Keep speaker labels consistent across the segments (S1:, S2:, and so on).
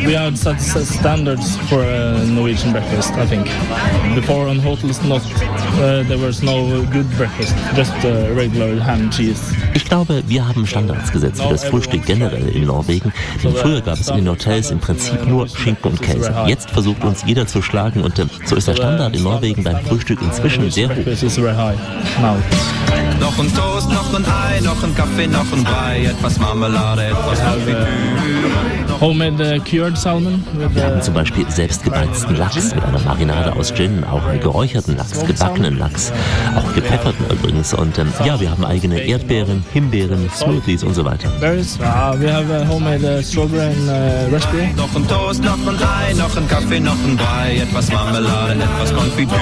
S1: We have set standards for a Norwegian breakfast, I think. Before on hotels, there was no good breakfast, just regular ham and cheese.
S2: Ich glaube, wir haben Standards gesetzt für das Frühstück generell in Norwegen. Denn früher gab es in den Hotels im Prinzip nur Schinken und Käse. Jetzt versucht uns jeder zu schlagen und so ist der Standard in Norwegen beim Frühstück inzwischen sehr hoch.
S3: Noch ein Toast, noch ein Ei, noch ein Kaffee, noch ein Brei, etwas Marmelade, etwas Konfitüre.
S1: Homemade cured salmon.
S2: Wir haben zum Beispiel selbstgebeizten Lachs mit einer Marinade aus Gin, auch geräucherten Lachs, gebackenen Lachs, auch gepfefferten übrigens. Und ja, wir haben eigene Erdbeeren, Himbeeren, Smoothies und so weiter.
S1: Berries. We have homemade strawberry and raspberry.
S3: Noch ein Toast, noch ein Ei, noch ein Kaffee, noch ein Brei, etwas Marmelade, etwas Konfitüre.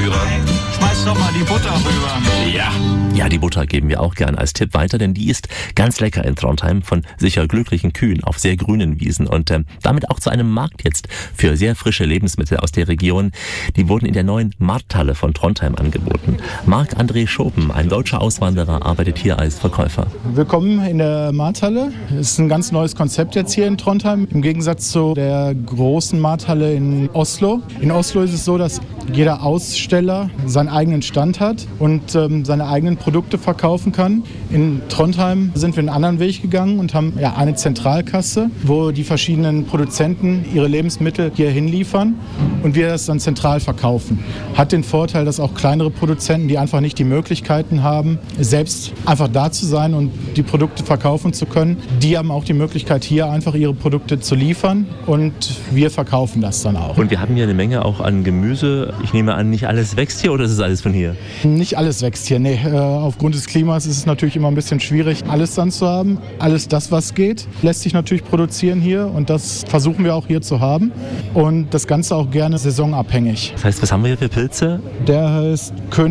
S3: Schmeiß doch mal die Butter rüber.
S2: Ja, die Butter geben wir auch gern als Tipp weiter, denn die ist ganz lecker in Trondheim von sicher glücklichen Kühen auf sehr grünen Wiesen und damit auch zu einem Markt jetzt für sehr frische Lebensmittel aus der Region. Die wurden in der neuen Markthalle von Trondheim angeboten. Marc-André Schopen, ein deutscher Auswanderer, arbeitet hier als Verkäufer.
S4: Willkommen in der Markthalle. Es ist ein ganz neues Konzept jetzt hier in Trondheim, im Gegensatz zu der großen Markthalle in Oslo. In Oslo ist es so, dass jeder Aussteller seinen eigenen Stand hat und seine eigenen Produkte verkaufen kann. In Trondheim sind wir einen anderen Weg gegangen und haben eine Zentralkasse, wo die verschiedenen Produzenten ihre Lebensmittel hier hinliefern und wir das dann zentral verkaufen. Hat den Vorteil, dass auch kleinere Produzenten, die einfach nicht die Möglichkeiten haben, selbst einfach da zu sein und die Produkte verkaufen zu können, die haben auch die Möglichkeit, hier einfach ihre Produkte zu liefern und wir verkaufen das dann auch.
S2: Und wir haben hier eine Menge auch an Gemüse. Ich nehme an, nicht alles wächst hier oder ist es alles von hier?
S4: Nicht alles wächst hier, nee. Aufgrund des Klimas ist es natürlich immer ein bisschen schwierig, alles dann zu haben. Alles das, was geht, lässt sich natürlich produzieren hier und das versuchen wir auch hier zu haben. Und das Ganze auch gerne saisonabhängig.
S2: Das heißt, was haben wir hier für Pilze?
S4: Der heißt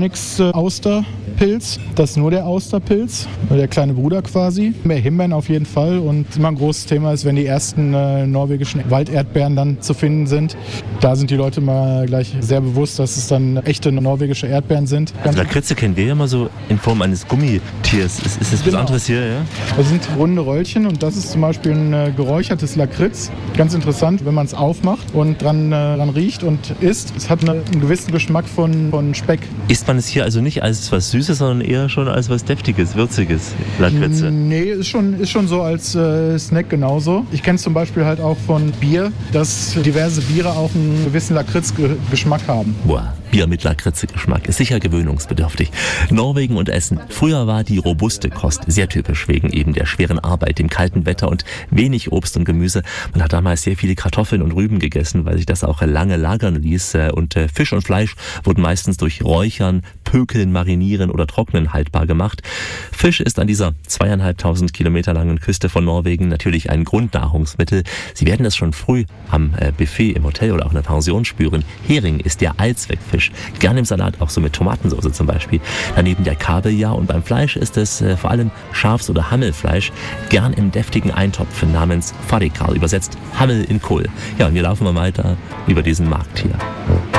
S4: Königsausterpilz. Das ist nur der Austerpilz, der kleine Bruder quasi. Mehr Himbeeren auf jeden Fall. Und immer ein großes Thema ist, wenn die ersten norwegischen Walderdbeeren dann zu finden sind. Da sind die Leute mal gleich sehr bewusst, dass es dann echte norwegische Erdbeeren sind.
S2: Also Lakritze kennen wir ja immer so in Form eines Gummitiers. Ist das was anderes hier, ja?
S4: Das sind runde Röllchen und das ist zum Beispiel ein geräuchertes Lakritz. Ganz interessant, wenn man es aufmacht und dran riecht und isst. Es hat einen gewissen Geschmack von Speck.
S2: Isst man es hier also nicht als was Süßes, sondern eher schon als was Deftiges, Würziges, Lakritze?
S4: Nee, ist schon so als Snack genauso. Ich kenne es zum Beispiel halt auch von Bier, dass diverse Biere auch einen gewissen Lakritzgeschmack haben.
S2: Boah, Bier mit Lakritze-Geschmack ist sicher gewöhnungsbedürftig. Norwegen und Essen. Früher war die robuste Kost sehr typisch wegen eben der schweren Arbeit, dem kalten Wetter und wenig Obst und Gemüse. Man hat damals sehr viele Kartoffeln und Rüben gegessen, weil sich das auch lange lagern ließ. Und Fisch und Fleisch wurden meistens durch Räuchern, Pökeln, Marinieren oder Trocknen haltbar gemacht. Fisch ist an dieser 2.500 Kilometer langen Küste von Norwegen natürlich ein Grundnahrungsmittel. Sie werden es schon früh am Buffet im Hotel oder auch in der Pension spüren. Hering ist der Allzweckfisch. Gern im Salat, auch so mit Tomatensauce zum Beispiel. Daneben der Kabeljau und beim Fleisch ist es vor allem Schafs- oder Hammelfleisch. Gern im deftigen Eintopf namens Farikal, übersetzt Hammel in Kohl. Ja, und wir laufen mal weiter über diesen Markt hier.